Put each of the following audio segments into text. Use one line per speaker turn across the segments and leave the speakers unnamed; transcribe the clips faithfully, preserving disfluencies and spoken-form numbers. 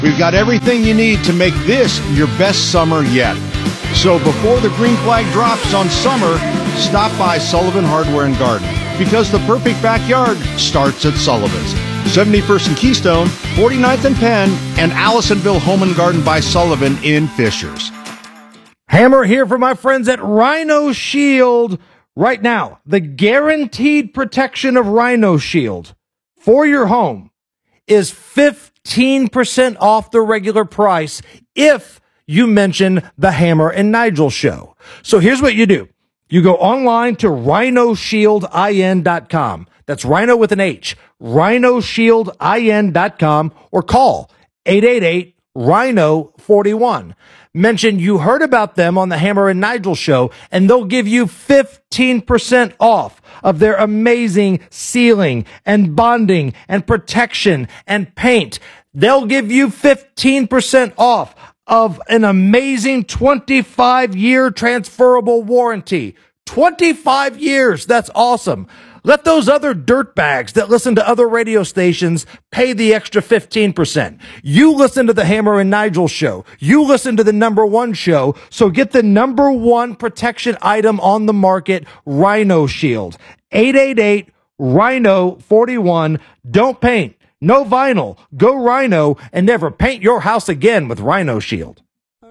We've got everything you need to make this your best summer yet. So before the green flag drops on summer, stop by Sullivan Hardware and Garden, because the perfect backyard starts at Sullivan's. seventy-first and Keystone, forty-ninth and Penn, and Allisonville Home and Garden by Sullivan in Fishers.
Hammer here for my friends at Rhino Shield. Right now, the guaranteed protection of Rhino Shield for your home is fifteen percent off the regular price if you mention the Hammer and Nigel show. So here's what you do. You go online to rhino shield in dot com. That's Rhino with an H. rhino shield in dot com, or call eight eight eight rhino forty-one. Mention you heard about them on the Hammer and Nigel show, and they'll give you fifteen percent off of their amazing sealing and bonding and protection and paint. They'll give you fifteen percent off of an amazing twenty-five year transferable warranty. twenty-five years. That's awesome. Let those other dirtbags that listen to other radio stations pay the extra fifteen percent. You listen to the Hammer and Nigel show. You listen to the number one show. So get the number one protection item on the market, Rhino Shield. eight eight eight rhino forty-one. Don't paint. No vinyl. Go Rhino and never paint your house again with Rhino Shield.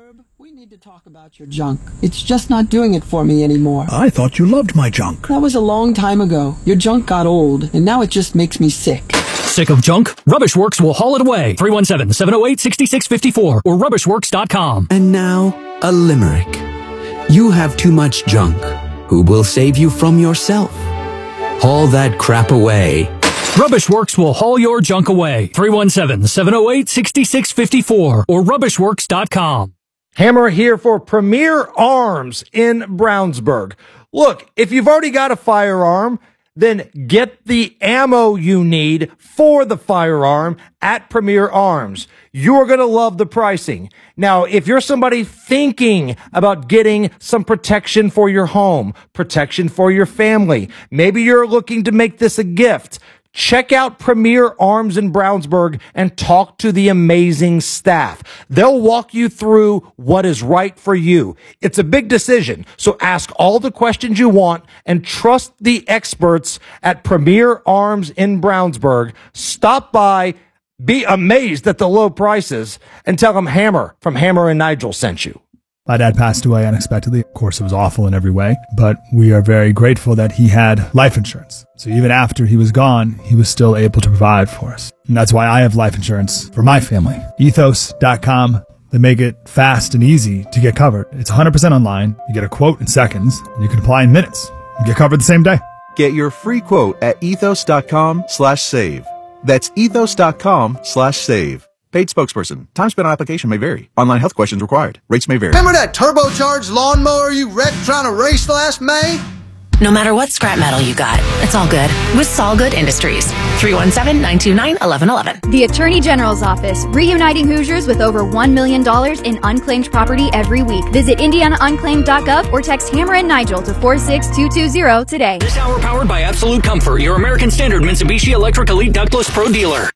We need to talk about your junk. It's just not doing it for me anymore.
I thought you loved my junk.
That was a long time ago. Your junk got old, and now it just makes me sick.
Sick of junk? Rubbish Works will haul it away. three one seven, seven oh eight, six six five four or rubbish works dot com.
And now, a limerick. You have too much junk. Who will save you from yourself? Haul that crap away.
Rubbish Works will haul your junk away. three one seven, seven oh eight, six six five four or rubbish works dot com.
Hammer here for Premier Arms in Brownsburg. Look, if you've already got a firearm, then get the ammo you need for the firearm at Premier Arms. You're going to love the pricing. Now, if you're somebody thinking about getting some protection for your home, protection for your family, maybe you're looking to make this a gift, check out Premier Arms in Brownsburg and talk to the amazing staff. They'll walk you through what is right for you. It's a big decision, so ask all the questions you want and trust the experts at Premier Arms in Brownsburg. Stop by, be amazed at the low prices, and tell them Hammer from Hammer and Nigel sent you.
My dad passed away unexpectedly. Of course, it was awful in every way, but we are very grateful that he had life insurance. So even after he was gone, he was still able to provide for us. And that's why I have life insurance for my family. ethos dot com. They make it fast and easy to get covered. It's one hundred percent online. You get a quote in seconds, and you can apply in minutes. You get covered the same day.
Get your free quote at ethos dot com slash save. That's ethos dot com slash save. Paid spokesperson. Time spent on application may vary. Online health questions required. Rates may vary.
Remember that turbocharged lawnmower you wrecked trying to race last May?
No matter what scrap metal you got, it's all good with Solgood Industries. three one seven, nine two nine, one one one one.
The Attorney General's Office, reuniting Hoosiers with over one million dollars in unclaimed property every week. Visit indiana unclaimed dot gov or text Hammer and Nigel to four six two two zero today.
This hour powered by Absolute Comfort, your American Standard Mitsubishi Electric Elite Ductless Pro dealer.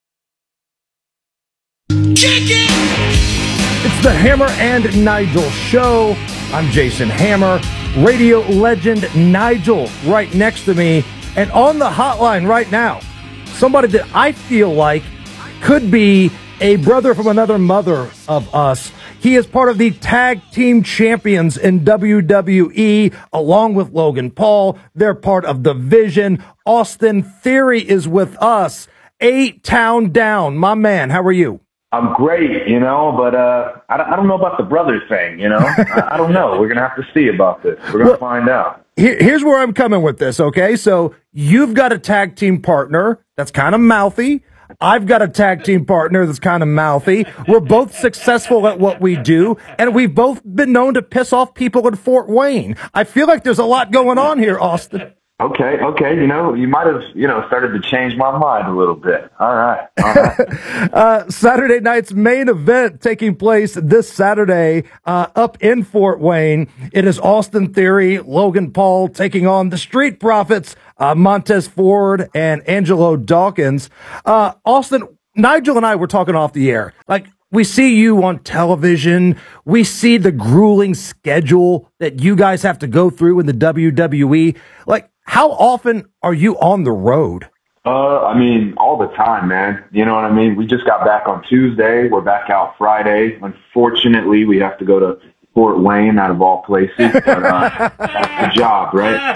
It's the Hammer and Nigel show. I'm Jason Hammer. Radio legend Nigel right next to me. And on the hotline right now, somebody that I feel like could be a brother from another mother of us. He is part of the tag team champions in W W E, along with Logan Paul. They're part of the Vision. Austin Theory is with us. A-Town Down. My man, how are you?
I'm great, you know, but uh, I, don't, I don't know about the brothers thing, you know. I, I don't know. We're going to have to see about this. We're going to well, find out.
Here, here's where I'm coming with this, okay? So you've got a tag team partner that's kind of mouthy. I've got a tag team partner that's kind of mouthy. We're both successful at what we do, and we've both been known to piss off people in Fort Wayne. I feel like there's a lot going on here, Austin.
Okay, okay, you know, you might have, you know, started to change my mind a little bit. All right, all right.
uh, Saturday night's main event taking place this Saturday uh, up in Fort Wayne. It is Austin Theory, Logan Paul taking on the Street Profits, uh, Montez Ford and Angelo Dawkins. Uh, Austin, Nigel and I were talking off the air. Like, we see you on television. We see the grueling schedule that you guys have to go through in the W W E. Like, how often are you on the road?
Uh, I mean, all the time, man. You know what I mean? We just got back on Tuesday. We're back out Friday. Unfortunately, we have to go to Fort Wayne, out of all places. But, uh, that's the job, right?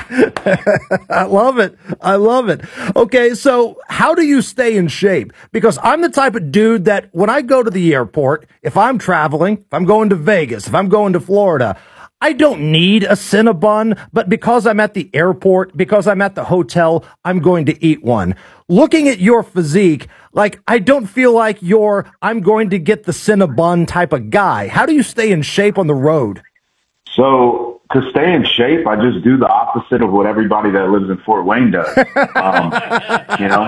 I love it. I love it. Okay, so how do you stay in shape? Because I'm the type of dude that when I go to the airport, if I'm traveling, if I'm going to Vegas, if I'm going to Florida, I don't need a Cinnabon, but because I'm at the airport, because I'm at the hotel, I'm going to eat one. Looking at your physique, like, I don't feel like you're, I'm going to get the Cinnabon type of guy. How do you stay in shape on the road?
So to stay in shape, I just do the opposite of what everybody that lives in Fort Wayne does. Um, you know,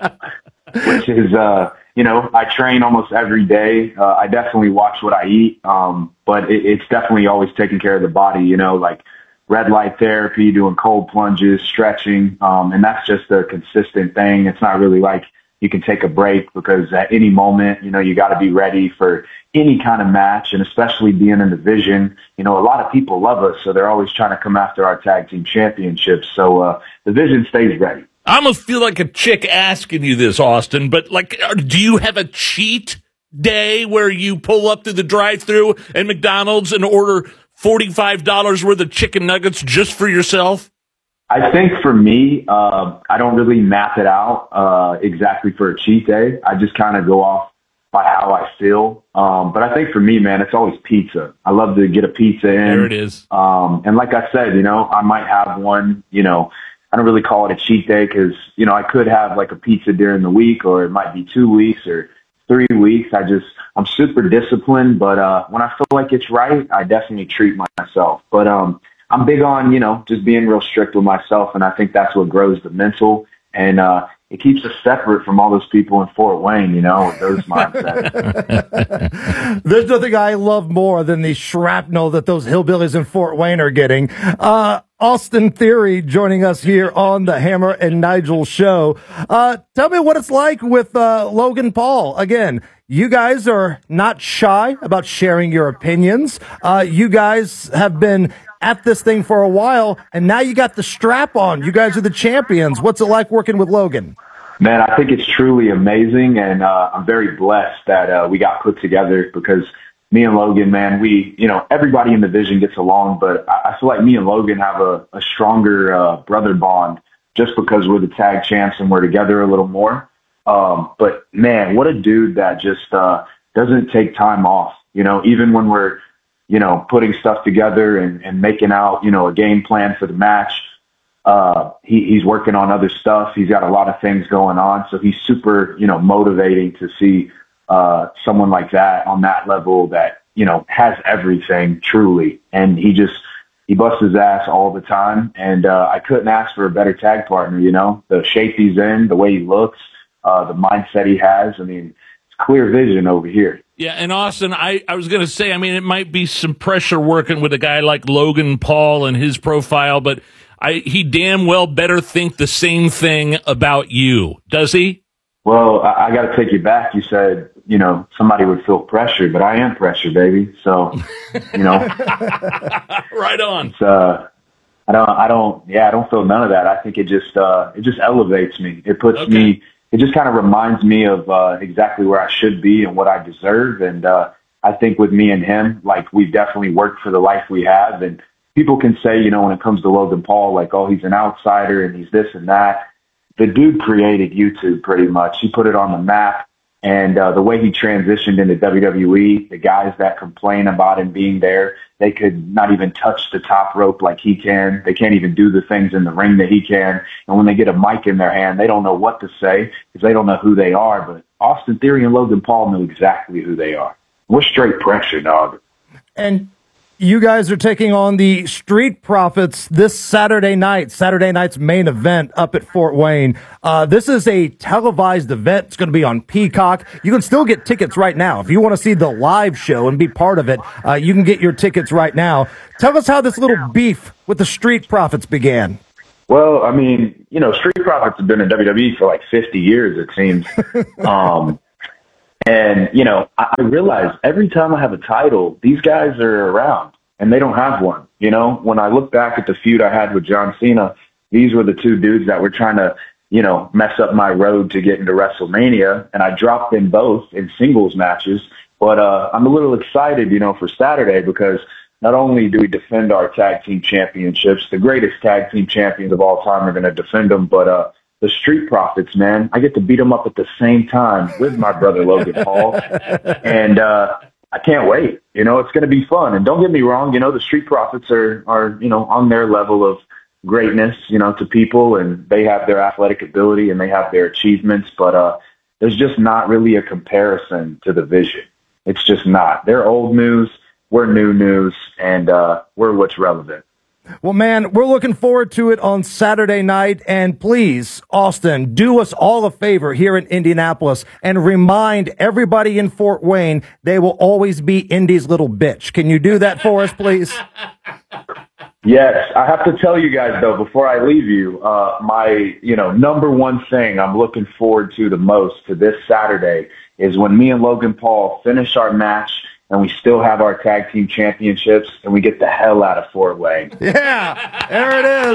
which is, uh, you know, I train almost every day. Uh, I definitely watch what I eat. Um, but it, it's definitely always taking care of the body, you know, like red light therapy, doing cold plunges, stretching. Um, and that's just a consistent thing. It's not really like you can take a break, because at any moment, you know, you got to be ready for any kind of match, and especially being in the division. You know, a lot of people love us, so they're always trying to come after our tag team championships. So uh, the division stays ready.
I almost feel like a chick asking you this, Austin, but like, do you have a cheat day where you pull up to the drive-thru at McDonald's and order forty-five dollars worth of chicken nuggets just for yourself?
I think for me, uh, I don't really map it out uh, exactly for a cheat day. I just kind of go off by how I feel. Um, but I think for me, man, it's always pizza. I love to get a pizza in.
There it is.
Um, and like I said, you know, I might have one, you know, I don't really call it a cheat day because, you know, I could have like a pizza during the week, or it might be two weeks or three weeks. I just, I'm super disciplined, but uh, when I feel like it's right, I definitely treat myself. But um, I'm big on, you know, just being real strict with myself, and I think that's what grows the mental, and uh, it keeps us separate from all those people in Fort Wayne, you know, with those mindsets.
There's nothing I love more than the shrapnel that those hillbillies in Fort Wayne are getting. Uh, Austin Theory joining us here on the Hammer and Nigel show. Uh, tell me what it's like with uh, Logan Paul. Again, you guys are not shy about sharing your opinions. Uh, you guys have been at this thing for a while, and now you got the strap on. You guys are the champions. What's it like working with Logan?
Man, I think it's truly amazing, and uh, I'm very blessed that uh, we got put together, because me and Logan, man, we, you know, everybody in the division gets along, but I, I feel like me and Logan have a, a stronger uh, brother bond just because we're the tag champs and we're together a little more. Um, but, man, what a dude that just uh, doesn't take time off, you know, even when we're, you know, putting stuff together and, and making out, you know, a game plan for the match. Uh, he, he's working on other stuff. He's got a lot of things going on. So he's super, you know, motivating to see uh, someone like that on that level that, you know, has everything truly. And he just, he busts his ass all the time. And uh, I couldn't ask for a better tag partner, you know, the shape he's in, the way he looks, uh, the mindset he has. I mean, it's clear vision over here.
Yeah, and Austin, I, I was going to say, I mean, it might be some pressure working with a guy like Logan Paul and his profile, but I, he damn well better think the same thing about you, does he?
Well, I, I got to take you back. You said, you know, somebody would feel pressure, but I am pressure, baby. So, you know.
Right on.
It's, uh, I don't, I don't, yeah, I don't feel none of that. I think it just, uh, it just elevates me. It puts
okay.
me, it just kind of reminds me of uh, exactly where I should be and what I deserve. And uh, I think with me and him, like, we've definitely worked for the life we have. And people can say, you know, when it comes to Logan Paul, like, oh, he's an outsider and he's this and that. The dude created YouTube pretty much. He put it on the map. And uh, the way he transitioned into W W E, the guys that complain about him being there, they could not even touch the top rope like he can. They can't even do the things in the ring that he can. And when they get a mic in their hand, they don't know what to say because they don't know who they are. But Austin Theory and Logan Paul know exactly who they are. We're straight pressure, dog.
And you guys are taking on the Street Profits this Saturday night, Saturday night's main event up at Fort Wayne. Uh, this is a televised event. It's going to be on Peacock. You can still get tickets right now. If you want to see the live show and be part of it, uh, you can get your tickets right now. Tell us how this little beef with the Street Profits began.
Well, I mean, you know, Street Profits have been in W W E for like fifty years, it seems. um, And, you know, I, I realize every time I have a title, these guys are around and they don't have one. You know, when I look back at the feud I had with John Cena, these were the two dudes that were trying to, you know, mess up my road to get into WrestleMania. And I dropped them both in singles matches. But uh, I'm a little excited, you know, for Saturday because not only do we defend our tag team championships, the greatest tag team champions of all time are going to defend them, but uh, the Street Profits, man, I get to beat them up at the same time with my brother Logan Paul, and uh, I can't wait. You know, it's going to be fun. And don't get me wrong, you know, the Street Profits are, are, you know, on their level of greatness, you know, to people, and they have their athletic ability and they have their achievements, but uh, there's just not really a comparison to the Vision. It's just not. They're old news. We're new news, and uh, we're what's relevant.
Well, man, we're looking forward to it on Saturday night. And please, Austin, do us all a favor here in Indianapolis and remind everybody in Fort Wayne they will always be Indy's little bitch. Can you do that for us, please?
Yes, I have to tell you guys, though, before I leave you, uh, my, you know, number one thing I'm looking forward to the most to this Saturday is when me and Logan Paul finish our match and we still have our tag team championships, and we get the hell out of Fort Wayne.
Yeah, there it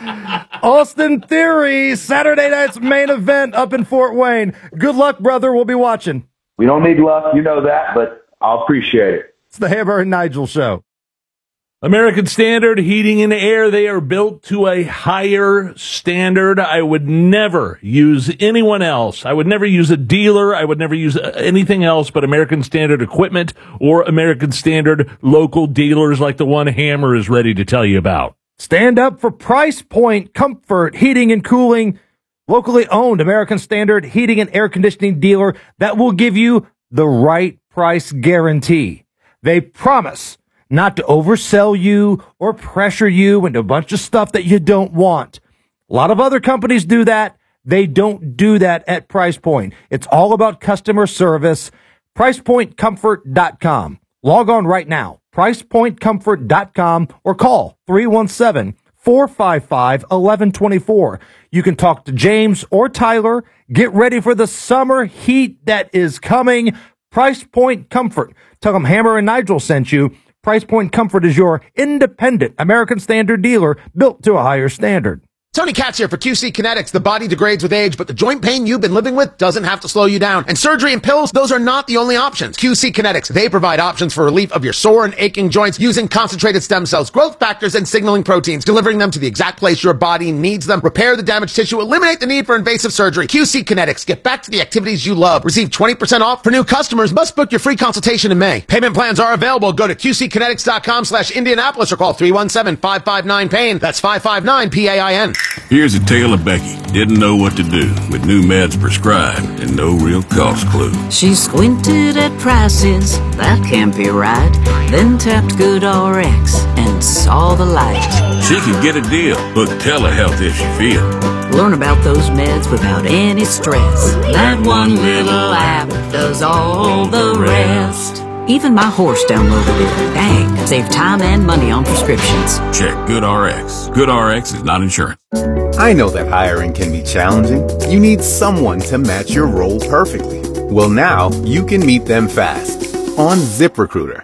is. Austin Theory, Saturday night's main event up in Fort Wayne. Good luck, brother. We'll be watching.
We don't need luck, you know that, but I'll appreciate it.
It's the Hammer and Nigel Show.
American Standard Heating and Air, they are built to a higher standard. I would never use anyone else. I would never use a dealer. I would never use anything else but American Standard equipment or American Standard local dealers like the one Hammer is ready to tell you about.
Stand up for price point, comfort, heating and cooling. Locally owned American Standard heating and air conditioning dealer that will give you the right price guarantee. They promise not to oversell you or pressure you into a bunch of stuff that you don't want. A lot of other companies do that. They don't do that at Price Point. It's all about customer service. price point comfort dot com. Log on right now, price point comfort dot com, or call three one seven, four five five, one one two four. You can talk to James or Tyler. Get ready for the summer heat that is coming. Price Point Comfort. Tell them Hammer and Nigel sent you. Price Point Comfort is your independent American Standard dealer built to a higher standard.
Tony Katz here for Q C Kinetics. The body degrades with age, but the joint pain you've been living with doesn't have to slow you down. And surgery and pills, those are not the only options. Q C Kinetics, they provide options for relief of your sore and aching joints using concentrated stem cells, growth factors, and signaling proteins, delivering them to the exact place your body needs them. Repair the damaged tissue, eliminate the need for invasive surgery. Q C Kinetics, get back to the activities you love. Receive twenty percent off for new customers. Must book your free consultation in May. Payment plans are available. Go to Q C kinetics dot com slash Indianapolis or call three one seven, five five nine, pain. That's five five nine, P A I N.
Here's a tale of Becky. Didn't know what to do with new meds prescribed and no real cost clue.
She squinted at prices, that can't be right. Then tapped GoodRx and saw the light.
She could get a deal. Book telehealth if she feel.
Learn about those meds without any stress. That one little app does all the rest. Even my horse downloaded it. Dang, save time and money on prescriptions.
Check GoodRx. GoodRx is not insurance.
I know that hiring can be challenging. You need someone to match your role perfectly. Well, now you can meet them fast on ZipRecruiter.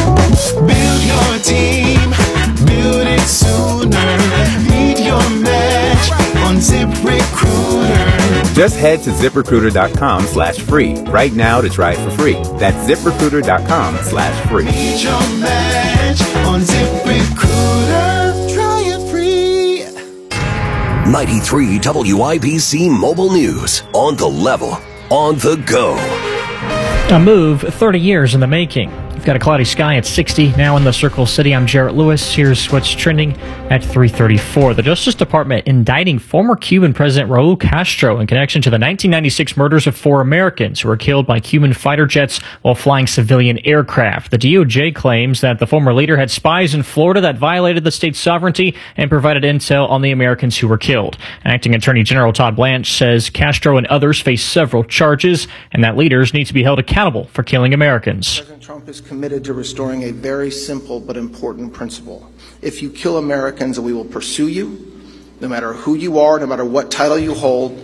Build your team, build it sooner. Meet your match on ZipRecruiter.
Just head to ZipRecruiter.com slash free right now to try it for free. That's ZipRecruiter.com slash free.
Meet your match on ZipRecruiter. Try it free.
ninety-three W I B C Mobile News. On the level. On the go.
A move thirty years in the making. We've got a cloudy sky at sixty now in the Circle City. I'm Jarrett Lewis. Here's what's trending at three thirty-four. The Justice Department indicting former Cuban President Raul Castro in connection to the nineteen ninety-six murders of four Americans who were killed by Cuban fighter jets while flying civilian aircraft. The D O J claims that the former leader had spies in Florida that violated the state's sovereignty and provided intel on the Americans who were killed. Acting Attorney General Todd Blanche says Castro and others face several charges and that leaders need to be held accountable for killing Americans.
President Trump is committed to restoring a very simple but important principle. If you kill Americans, we will pursue you, no matter who you are, no matter what title you hold,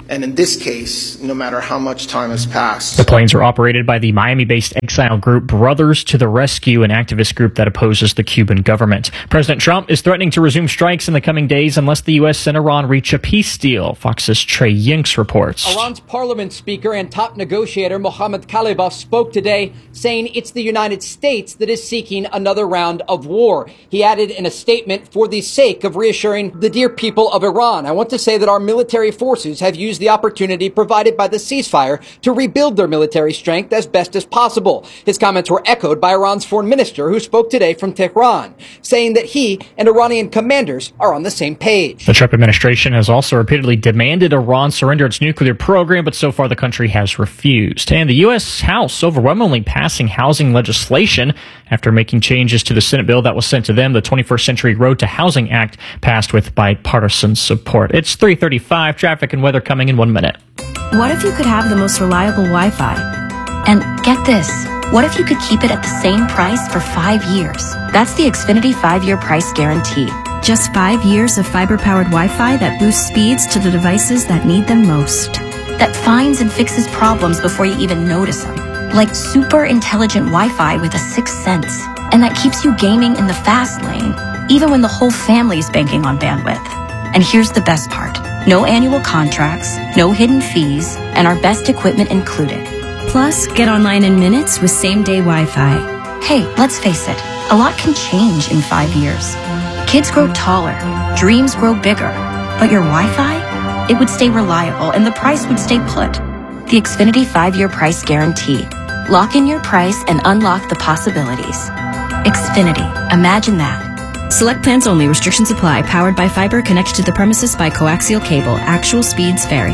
And in this case, no matter how much time has passed.
The planes are operated by the Miami-based exile group Brothers to the Rescue, an activist group that opposes the Cuban government. President Trump is threatening to resume strikes in the coming days unless the U S and Iran reach a peace deal. Fox's Trey Yinks reports.
Iran's parliament speaker and top negotiator Mohammad Khalibaf spoke today, saying it's the United States that is seeking another round of war. He added in a statement, for the sake of reassuring the dear people of Iran, I want to say that our military forces have used the opportunity provided by the ceasefire to rebuild their military strength as best as possible. His comments were echoed by Iran's foreign minister, who spoke today from Tehran, saying that he and Iranian commanders are on the same page.
The Trump administration has also repeatedly demanded Iran surrender its nuclear program, but so far the country has refused. And the U S House overwhelmingly passing housing legislation after making changes to the Senate bill that was sent to them. The twenty-first Century Road to Housing Act passed with bipartisan support. It's three thirty-five, traffic and weather coming in one minute.
What if you could have the most reliable Wi-Fi? And get this, what if you could keep it at the same price for five years? That's the Xfinity five-year price guarantee.
Just five years of fiber-powered Wi-Fi that boosts speeds to the devices that need them most.
That finds and fixes problems before you even notice them. Like super intelligent Wi-Fi with a sixth sense. And that keeps you gaming in the fast lane, even when the whole family is banking on bandwidth. And here's the best part. No annual contracts, no hidden fees, and our best equipment included.
Plus, get online in minutes with same-day Wi-Fi.
Hey, let's face it, a lot can change in five years. Kids grow taller, dreams grow bigger, but your Wi-Fi? It would stay reliable and the price would stay put. The Xfinity five-year price guarantee. Lock in your price and unlock the possibilities. Xfinity, imagine that.
Select plans only. Restrictions apply. Powered by fiber. Connected to the premises by coaxial cable. Actual speeds vary.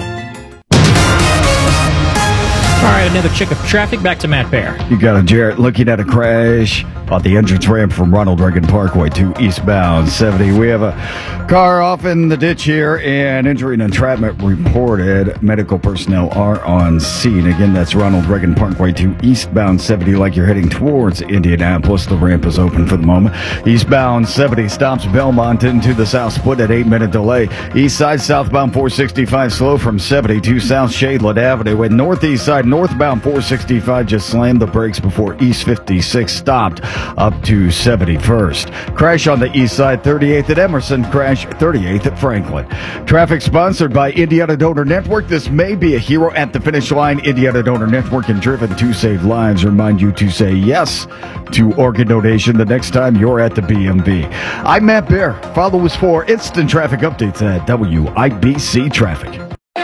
All right, another check of traffic. Back to Matt Bear.
You got a Jarrett looking at a crash on the entrance ramp from Ronald Reagan Parkway to eastbound seventy. We have a car off in the ditch here, and injury and entrapment reported. Medical personnel are on scene. Again, that's Ronald Reagan Parkway to eastbound seventy, like you're heading towards Indianapolis. The ramp is open for the moment. Eastbound seventy stops Belmont into the south split at eight-minute delay. East side southbound four sixty-five slow from seventy to South Shadeland Avenue. And northeast side northbound four sixty-five just slammed the brakes before East fifty-six stopped up to seventy-first. Crash on the east side, thirty-eighth at Emerson, crash thirty-eighth at Franklin. Traffic sponsored by Indiana Donor Network. This may be a hero at the finish line. Indiana Donor Network and Driven to Save Lives remind you to say yes to organ donation the next time you're at the B M V. I'm Matt Bear. Follow us for instant traffic updates at W I B C Traffic.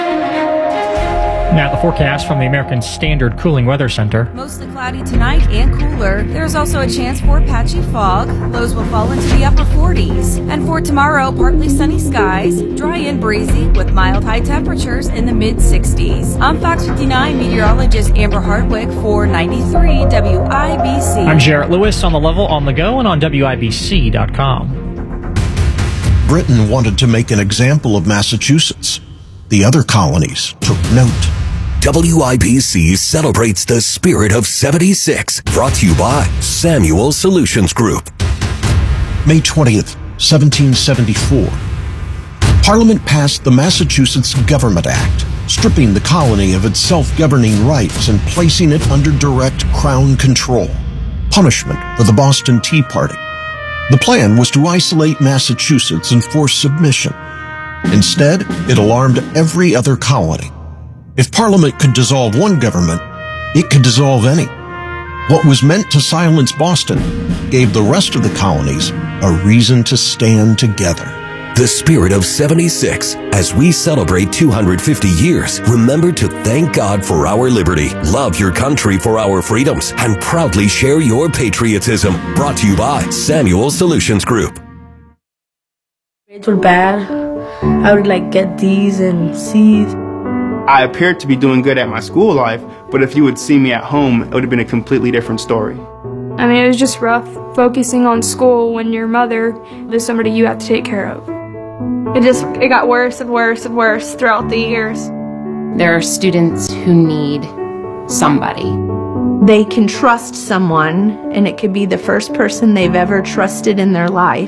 Now the forecast from the American Standard Cooling Weather Center.
Mostly cloudy tonight and cooler. There's also a chance for patchy fog. Lows will fall into the upper forties. And for tomorrow, partly sunny skies, dry and breezy with mild high temperatures in the mid sixties. I'm Fox fifty-nine meteorologist Amber Hardwick for ninety-three W I B C.
I'm Jarrett Lewis on the level, on the go, and on W I B C dot com.
Britain wanted to make an example of Massachusetts. The other colonies took note.
W I B C celebrates the spirit of seventy-six, brought to you by Samuel Solutions Group.
May twentieth, seventeen seventy-four. Parliament passed the Massachusetts Government Act, stripping the colony of its self-governing rights and placing it under direct Crown control. Punishment for the Boston Tea Party. The plan was to isolate Massachusetts and force submission. Instead, it alarmed every other colony. If Parliament could dissolve one government, it could dissolve any. What was meant to silence Boston gave the rest of the colonies a reason to stand together.
The spirit of seventy-six. As we celebrate two hundred fifty years, remember to thank God for our liberty, love your country for our freedoms, and proudly share your patriotism. Brought to you by Samuel Solutions Group.
Grades were bad. I would like get D's and C's.
I appeared to be doing good at my school life, but if you would see me at home, it would have been a completely different story.
I mean, it was just rough focusing on school when your mother is somebody you have to take care of. It just, it got worse and worse and worse throughout the years.
There are students who need somebody.
They can trust someone, and it could be the first person they've ever trusted in their life.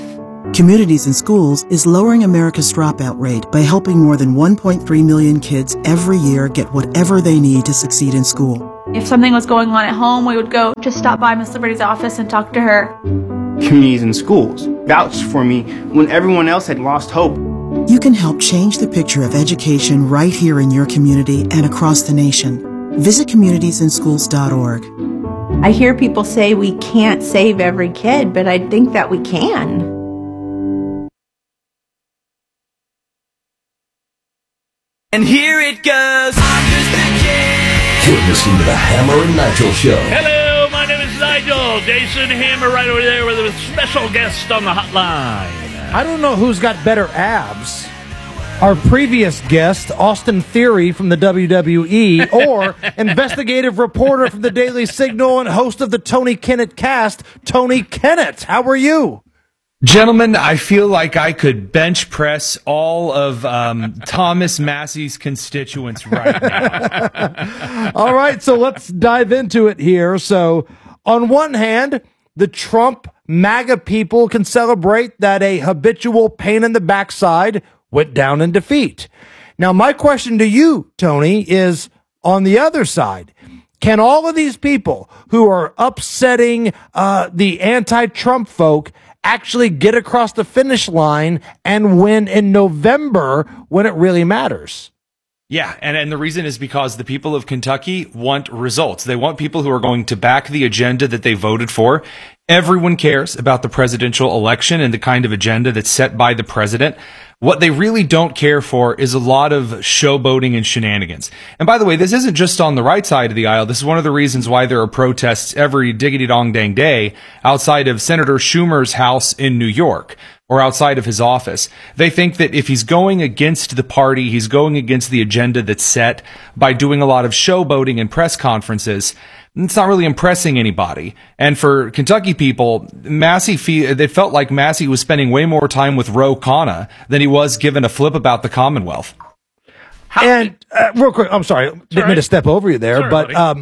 Communities in Schools is lowering America's dropout rate by helping more than one point three million kids every year get whatever they need to succeed in school.
If something was going on at home, we would go just stop by Miss Liberty's office and talk to her.
Communities in Schools vouched for me when everyone else had lost hope.
You can help change the picture of education right here in your community and across the nation. Visit communities in schools dot org.
I hear people say we can't save every kid, but I think that we can.
And here it goes. I'm just a kid.
You're listening to the Hammer and Nigel Show.
Hello, my name is Nigel. Jason Hammer right over there with a special guest on the hotline.
I don't know who's got better abs. Our previous guest, Austin Theory from the W W E, or investigative reporter from the Daily Signal and host of the Tony Kennett cast, Tony Kennett. How are you?
Gentlemen, I feel like I could bench press all of um, Thomas Massey's constituents right now.
All right, so let's dive into it here. So, on one hand, the Trump MAGA people can celebrate that a habitual pain in the backside went down in defeat. Now, my question to you, Tony, is on the other side. Can all of these people who are upsetting uh, the anti-Trump folk actually get across the finish line and win in November when it really matters?
Yeah, and, and the reason is because the people of Kentucky want results. They want people who are going to back the agenda that they voted for. Everyone cares about the presidential election and the kind of agenda that's set by the president. What they really don't care for is a lot of showboating and shenanigans. And by the way, this isn't just on the right side of the aisle. This is one of the reasons why there are protests every diggity-dong-dang day outside of Senator Schumer's house in New York, or outside of his office. They think that if he's going against the party, he's going against the agenda that's set by doing a lot of showboating and press conferences. It's not really impressing anybody. And for Kentucky people, Massey, fe- they felt like Massey was spending way more time with Ro Khanna than he was giving a flip about the Commonwealth.
How and uh, real quick, I'm sorry, didn't mean
right.
to step over you there,
Sorry,
but
buddy.
um,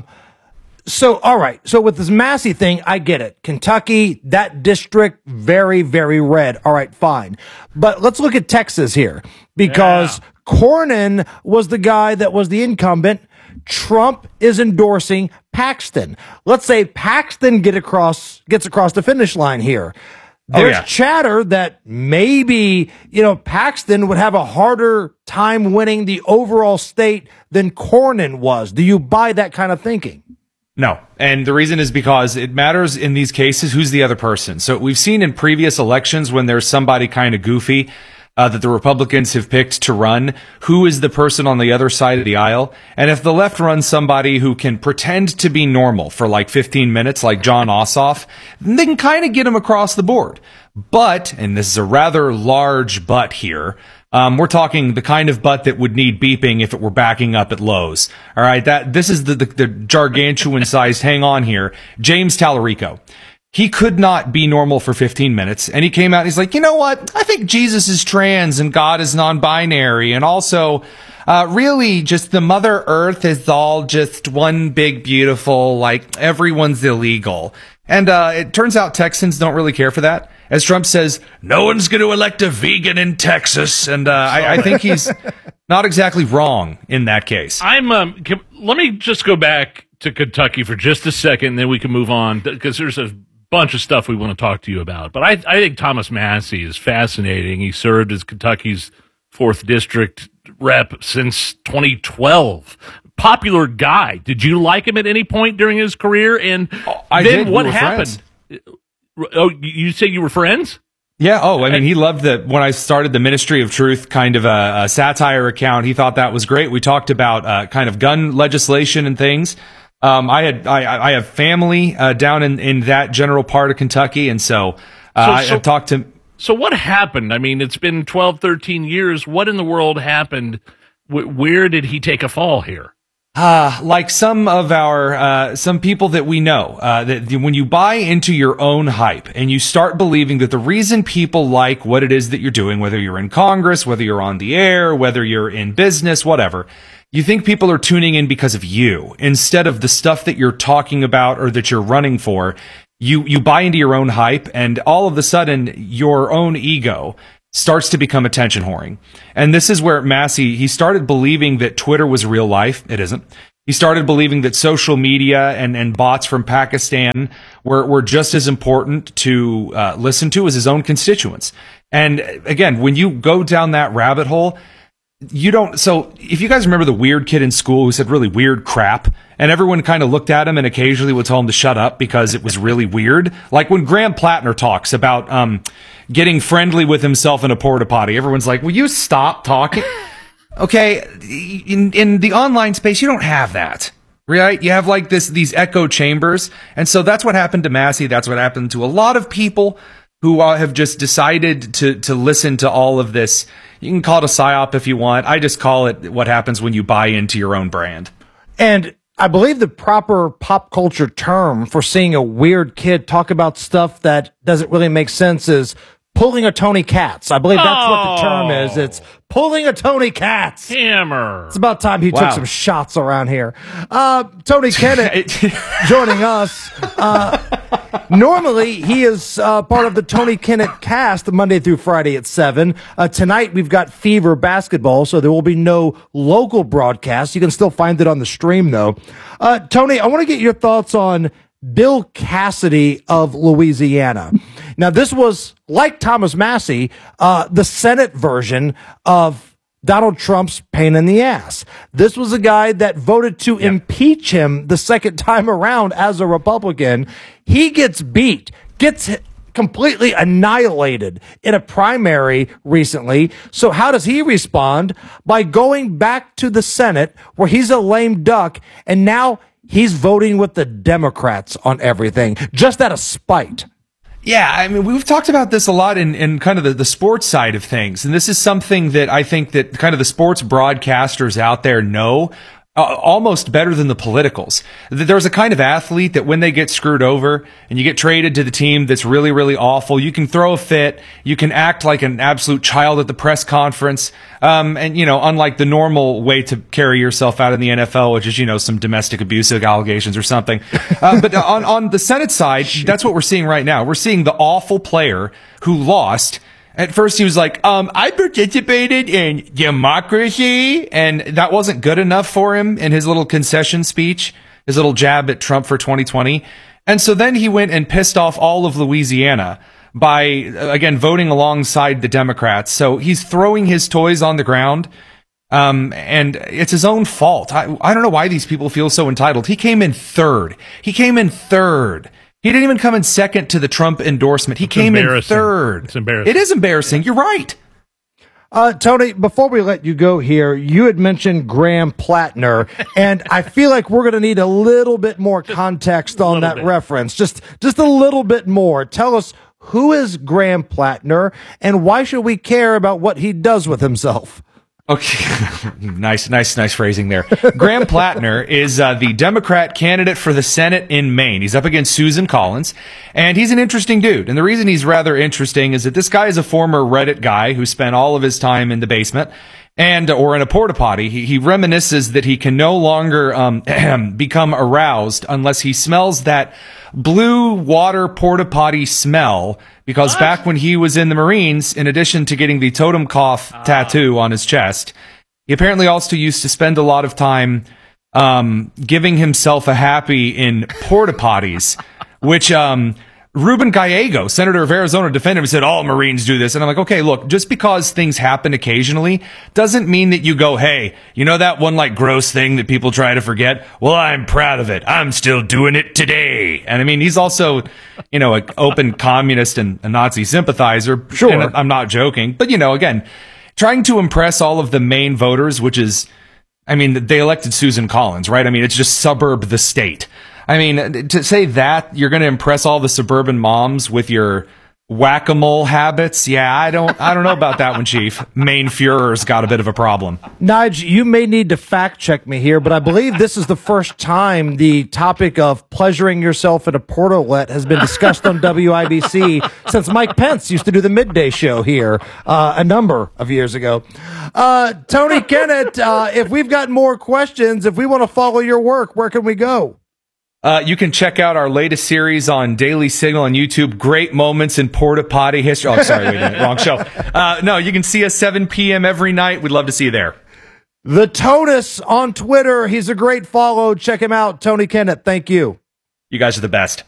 so all right, so with this Massey thing, I get it. Kentucky, that district, very, very red. All right, fine, but let's look at Texas here because yeah. Cornyn was the guy that was the incumbent. Trump is endorsing Paxton. Let's say Paxton get across gets across the finish line here. There's
oh, yeah.
chatter that maybe, you know, Paxton would have a harder time winning the overall state than Cornyn was. Do you buy that kind of thinking?
No. And the reason is because it matters in these cases who's the other person. So we've seen in previous elections when there's somebody kind of goofy Uh, that the Republicans have picked to run, who is the person on the other side of the aisle. And if the left runs somebody who can pretend to be normal for like fifteen minutes, like John Ossoff, then they can kind of get him across the board. But, and this is a rather large but here, um, we're talking the kind of but that would need beeping if it were backing up at Lowe's. All right, that this is the, the, the gargantuan-sized, hang on here, James Tallarico. He could not be normal for fifteen minutes. And he came out and he's like, you know what? I think Jesus is trans and God is non-binary. And also, uh, really just the Mother Earth is all just one big, beautiful, like everyone's illegal. And, uh, it turns out Texans don't really care for that. As Trump says, no one's going to elect a vegan in Texas. And, uh, I, I think he's not exactly wrong in that case.
I'm, um, can, let me just go back to Kentucky for just a second, and then we can move on because there's a bunch of stuff we want to talk to you about. But I, I think Thomas Massey is fascinating. He served as Kentucky's fourth district rep since twenty twelve. Popular guy. Did you like him at any point during his career? And
oh, I
then
did.
what
we
happened? Friends. Oh, you say you were friends?
Yeah. Oh, I mean, he loved the, when I started the Ministry of Truth kind of a, a satire account, he thought that was great. We talked about uh, kind of gun legislation and things. Um, I had, I, I have family, uh, down in, in that general part of Kentucky. And so, uh, so, so, I, I've talked to.
So what happened? I mean, it's been twelve, thirteen years. What in the world happened? W- where did he take a fall here?
Uh, like some of our, uh, some people that we know, uh, that when you buy into your own hype and you start believing that the reason people like what it is that you're doing, whether you're in Congress, whether you're on the air, whether you're in business, whatever, you think people are tuning in because of you instead of the stuff that you're talking about or that you're running for. you you buy into your own hype, and all of a sudden your own ego starts to become attention whoring. And this is where Massie, he started believing that Twitter was real life. It isn't. He started believing that social media and, and bots from Pakistan were, were just as important to uh, listen to as his own constituents. And again, when you go down that rabbit hole, you don't. So if you guys remember the weird kid in school who said really weird crap, and everyone kind of looked at him and occasionally would tell him to shut up because it was really weird. Like when Graham Plattner talks about um, getting friendly with himself in a porta potty, everyone's like, will you stop talking? Okay, in in the online space, you don't have that, right? You have like this these echo chambers, and so that's what happened to Massie. That's what happened to a lot of people who uh, have just decided to to listen to all of this. You can call it a psyop if you want. I just call it what happens when you buy into your own brand.
And I believe the proper pop culture term for seeing a weird kid talk about stuff that doesn't really make sense is pulling a Tony Katz. I believe that's oh. what the term is. It's pulling a Tony Katz.
Hammer.
It's about time he wow. took some shots around here. Uh, Tony Kennett joining us. Uh, normally, he is uh, part of the Tony Kennett cast Monday through Friday at seven. Uh, tonight, we've got Fever basketball, so there will be no local broadcast. You can still find it on the stream, though. Uh, Tony, I want to get your thoughts on Bill Cassidy of Louisiana. Now, this was, like Thomas Massie, uh, the Senate version of Donald Trump's pain in the ass. This was a guy that voted to yeah. impeach him the second time around as a Republican. He gets beat, gets completely annihilated in a primary recently. So how does he respond? By going back to the Senate, where he's a lame duck, and now he's voting with the Democrats on everything, just out of spite.
Yeah, I mean, we've talked about this a lot in, in kind of the, the sports side of things. And this is something that I think that kind of the sports broadcasters out there know uh, almost better than the politicals. There's a kind of athlete that when they get screwed over and you get traded to the team that's really, really awful, you can throw a fit, you can act like an absolute child at the press conference. Um, and, you know, unlike the normal way to carry yourself out in the N F L, which is, you know, some domestic abuse allegations or something. Uh, but on, on the Senate side, that's what we're seeing right now. We're seeing the awful player who lost. At first, he was like, um, I participated in democracy, and that wasn't good enough for him in his little concession speech, his little jab at Trump for twenty twenty. And so then he went and pissed off all of Louisiana by, again, voting alongside the Democrats. So he's throwing his toys on the ground, um, and it's his own fault. I, I don't know why these people feel so entitled. He came in third. He came in third. He didn't even come in second to the Trump endorsement. He
it's
came in third.
It's embarrassing.
It is embarrassing. You're right.
Uh, Tony, before we let you go here, you had mentioned Graham Plattner, and I feel like we're going to need a little bit more context on that bit. reference. Just, just a little bit more. Tell us, who is Graham Plattner, and why should we care about what he does with himself?
Okay, nice, nice, nice phrasing there. Graham Plattner is uh, the Democrat candidate for the Senate in Maine. He's up against Susan Collins, and he's an interesting dude. And the reason he's rather interesting is that this guy is a former Reddit guy who spent all of his time in the basement and or in a porta potty. He, he reminisces that he can no longer um, become aroused unless he smells that blue water porta potty smell, because what? back when he was in the Marines, in addition to getting the totem cough ah. tattoo on his chest, he apparently also used to spend a lot of time um, giving himself a happy in porta potties, which um, Ruben Gallego, Senator of Arizona, defended him and said, all Marines do this. And I'm like, okay, look, just because things happen occasionally doesn't mean that you go, hey, you know that one like gross thing that people try to forget? Well, I'm proud of it. I'm still doing it today. And I mean, he's also, you know, an open communist and a Nazi sympathizer.
Sure.
And I'm not joking. But, you know, again, trying to impress all of the Maine voters, which is, I mean, they elected Susan Collins, right? I mean, it's just suburb the state. I mean, to say that you're going to impress all the suburban moms with your whack-a-mole habits, yeah, I don't, I don't know about that one, Chief. Maine Führer's got a bit of a problem.
Nige, you may need to fact check me here, but I believe this is the first time the topic of pleasuring yourself at a portalette has been discussed on W I B C since Mike Pence used to do the midday show here uh, a number of years ago. Uh, Tony Kennett, uh, if we've got more questions, if we want to follow your work, where can we go?
Uh, you can check out our latest series on Daily Signal on YouTube. Great moments in porta potty history. Oh, sorry, wait a minute, wrong show. Uh, no, you can see us seven p.m. every night. We'd love to see you there.
The Tonus on Twitter. He's a great follow. Check him out. Tony Kennett. Thank you.
You guys are the best.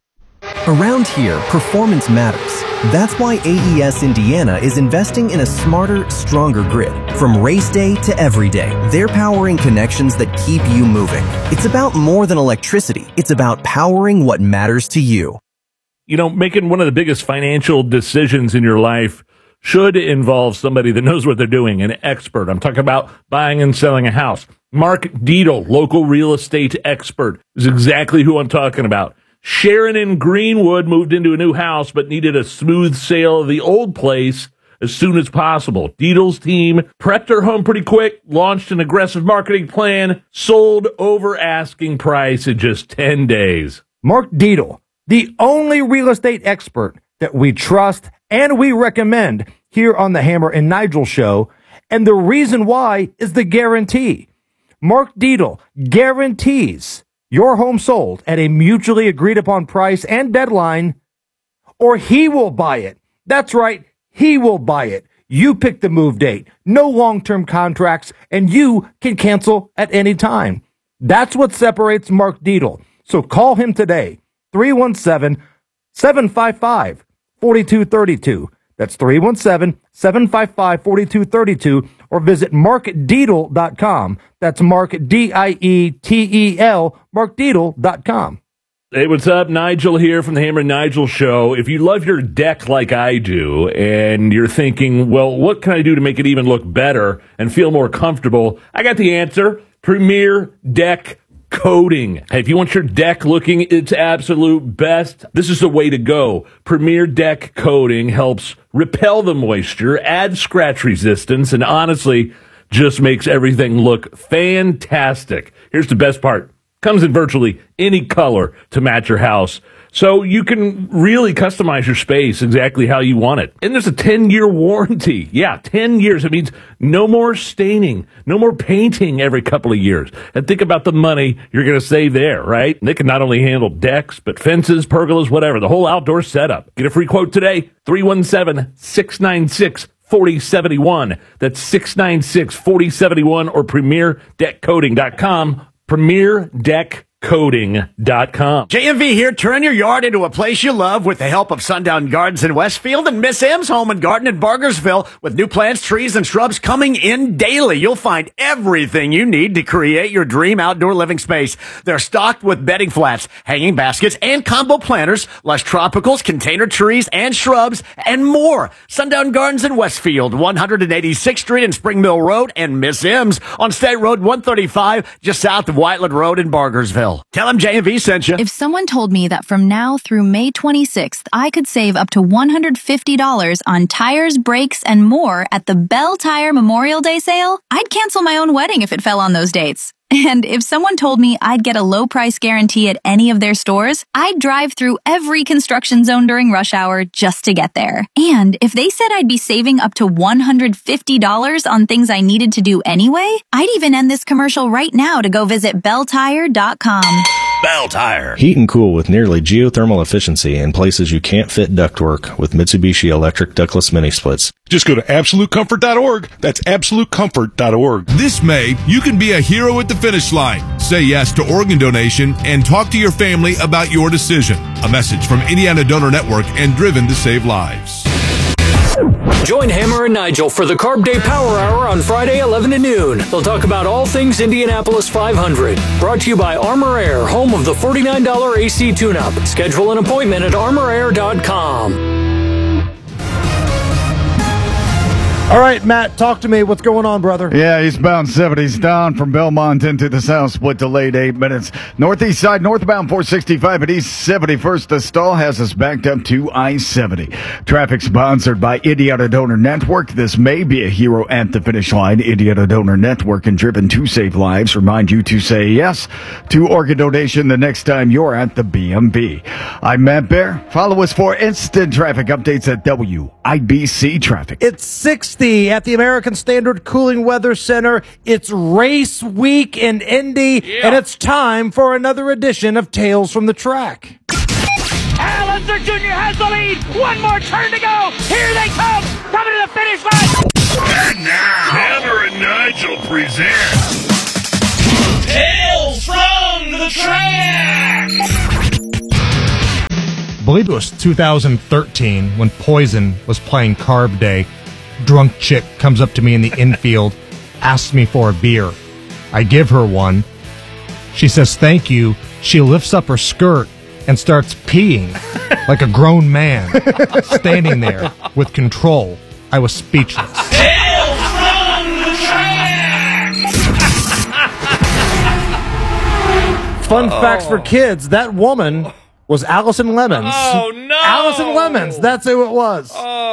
Around here, performance matters. That's why A E S Indiana is investing in a smarter, stronger grid. From race day to every day, they're powering connections that keep you moving. It's about more than electricity. It's about powering what matters to you.
You know, making one of the biggest financial decisions in your life should involve somebody that knows what they're doing, an expert. I'm talking about buying and selling a house. Mark Dietl, local real estate expert, is exactly who I'm talking about. Sharon in Greenwood moved into a new house but needed a smooth sale of the old place as soon as possible. Dietl's team prepped her home pretty quick, launched an aggressive marketing plan, sold over asking price in just ten days.
Mark Dietl, the only real estate expert that we trust and we recommend here on the Hammer and Nigel show. And the reason why is the guarantee. Mark Dietl guarantees your home sold at a mutually agreed upon price and deadline, or he will buy it. That's right. He will buy it. You pick the move date, no long-term contracts, and you can cancel at any time. That's what separates Mark Dietl. So call him today, three one seven, seven five five, four two three two. That's three one seven, seven five five, four two three two, or visit mark dietl dot com. That's Mark, D I E T E L, mark dietl dot com.
Hey, what's up? Nigel here from the Hammer and Nigel Show. If you love your deck like I do, and you're thinking, well, what can I do to make it even look better and feel more comfortable? I got the answer. Premier Deck Coating. If you want your deck looking its absolute best, this is the way to go. Premier Deck Coating helps repel the moisture, add scratch resistance, and honestly, just makes everything look fantastic. Here's the best part. Comes in virtually any color to match your house. So you can really customize your space exactly how you want it. And there's a ten-year warranty. Yeah, ten years. It means no more staining, no more painting every couple of years. And think about the money you're going to save there, right? And they can not only handle decks, but fences, pergolas, whatever, the whole outdoor setup. Get a free quote today, three one seven, six nine six, four oh seven one. That's six nine six, four oh seven one or premier deck coating dot com. premier deck coating dot com.
J M V here. Turn your yard into a place you love with the help of Sundown Gardens in Westfield and Miss M's Home and Garden in Bargersville. With new plants, trees, and shrubs coming in daily, you'll find everything you need to create your dream outdoor living space. They're stocked with bedding flats, hanging baskets, and combo planters, lush tropicals, container trees, and shrubs, and more. Sundown Gardens in Westfield, one eighty-sixth Street and Spring Mill Road, and Miss M's on State Road one thirty-five, just south of Whiteland Road in Bargersville. Tell them J M V sent you.
If someone told me that from now through May twenty-sixth, I could save up to one hundred fifty dollars on tires, brakes, and more at the Bell Tire Memorial Day sale, I'd cancel my own wedding if it fell on those dates. And if someone told me I'd get a low price guarantee at any of their stores, I'd drive through every construction zone during rush hour just to get there. And if they said I'd be saving up to one hundred fifty dollars on things I needed to do anyway, I'd even end this commercial right now to go visit bell tire dot com.
Bell Tire.
Heat and cool with nearly geothermal efficiency in places you can't fit ductwork with Mitsubishi electric ductless mini splits.
Just go to absolute comfort dot org. That's absolute comfort dot org. This May, you can be a hero at the finish line. Say yes to organ donation and talk to your family about your decision. A message from Indiana Donor Network and Driven to Save Lives.
Join Hammer and Nigel for the Carb Day Power Hour on Friday, eleven to noon. They'll talk about all things Indianapolis five hundred. Brought to you by Armor Air, home of the forty-nine dollars A C tune-up. Schedule an appointment at armor air dot com.
All right, Matt, talk to me. What's going on, brother?
Yeah, eastbound seventies down from Belmont into the south, split delayed eight minutes. Northeast side, northbound four sixty-five at East seventy-first. The stall has us backed up to I seventy. Traffic sponsored by Indiana Donor Network. This may be a hero at the finish line. Indiana Donor Network and Driven to Save Lives remind you to say yes to organ donation the next time you're at the B M B. I'm Matt Bear. Follow us for instant traffic updates at W I B C Traffic.
It's sixty at the American Standard Cooling Weather Center. It's race week in Indy, yeah. and it's time for another edition of Tales from the Track.
Alistair Junior has the lead. One more turn to go. Here they come. Coming to the finish line.
And now, Hammer and Nigel present
Tales from the Track.
I believe it was two thousand thirteen when Poison was playing Carb Day. Drunk chick comes up to me in the infield, asks me for a beer. I give her one. She says thank you. She lifts up her skirt and starts peeing like a grown man, standing there with control. I was speechless.
Tales from the Track.
Fun oh. facts for kids. That woman was Allison Lemons.
Oh, no.
Allison Lemons. That's who it was.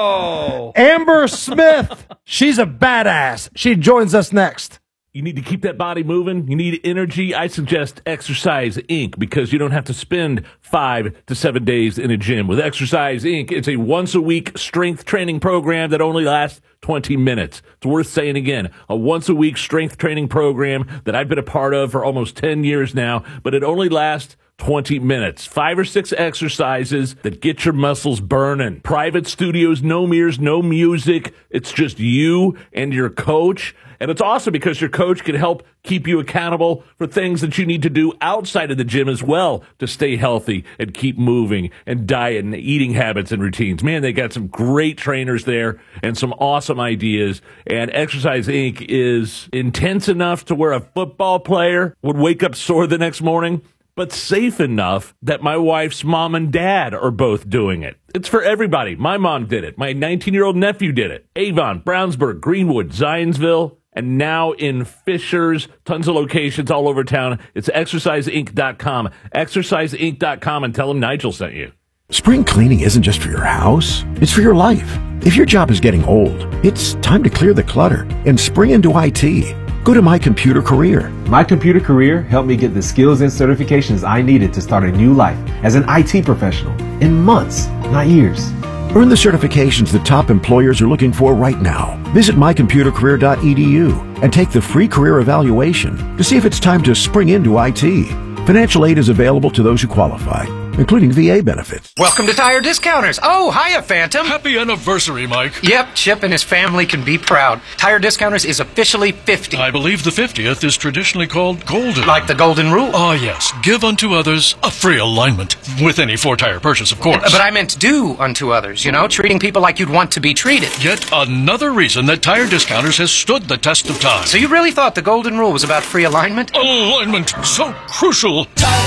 Oh.
Amber Smith. She's a badass. She joins us next.
You need to keep that body moving. You need energy. I suggest Exercise Incorporated because you don't have to spend five to seven days in a gym. With Exercise Incorporated, it's a once-a-week strength training program that only lasts twenty minutes. It's worth saying again, a once-a-week strength training program that I've been a part of for almost ten years now, but it only lasts twenty minutes. Five or six exercises that get your muscles burning. Private studios, no mirrors, no music. It's just you and your coach. And it's awesome because your coach can help keep you accountable for things that you need to do outside of the gym as well to stay healthy and keep moving, and diet and eating habits and routines. Man, they got some great trainers there and some awesome ideas. And Exercise Incorporated is intense enough to where a football player would wake up sore the next morning, but safe enough that my wife's mom and dad are both doing it. It's for everybody. My mom did it. My nineteen-year-old nephew did it. Avon, Brownsburg, Greenwood, Zionsville, and now in Fishers, tons of locations all over town. It's exercise inc dot com. exercise inc dot com, and tell them Nigel sent you.
Spring cleaning isn't just for your house, it's for your life. If your job is getting old, it's time to clear the clutter and spring into I T. Go to My Computer Career.
My Computer Career helped me get the skills and certifications I needed to start a new life as an I T professional in months, not years.
Earn the certifications that top employers are looking for right now. Visit my computer career dot e d u and take the free career evaluation to see if it's time to spring into I T. Financial aid is available to those who qualify, including V A benefits.
Welcome to Tire Discounters. Oh, hiya, Phantom.
Happy anniversary, Mike.
Yep, Chip and his family can be proud. Tire Discounters is officially fifty.
I believe the fiftieth is traditionally called golden.
Like the golden rule?
Oh, yes. Give unto others a free alignment. With any four-tire purchase, of course.
But I meant do unto others, you know, treating people like you'd want to be treated.
Yet another reason that Tire Discounters has stood the test of time.
So you really thought the golden rule was about free alignment?
Alignment, so crucial.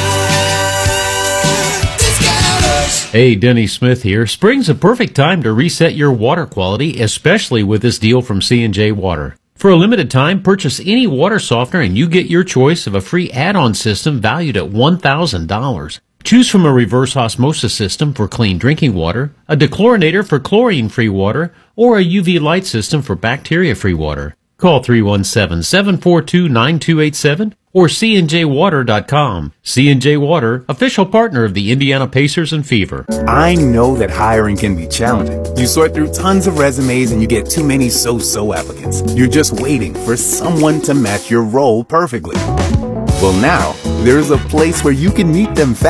Hey, Denny Smith here. Spring's a perfect time to reset your water quality, especially with this deal from C and J Water. For a limited time, purchase any water softener and you get your choice of a free add-on system valued at one thousand dollars. Choose from a reverse osmosis system for clean drinking water, a dechlorinator for chlorine-free water, or a U V light system for bacteria-free water. Call three one seven, seven four two, nine two eight seven or c n j water dot com. C and J Water, official partner of the Indiana Pacers and Fever.
I know that hiring can be challenging. You sort through tons of resumes and you get too many so-so applicants. You're just waiting for someone to match your role perfectly. Well, now, there's a place where you can meet them fast.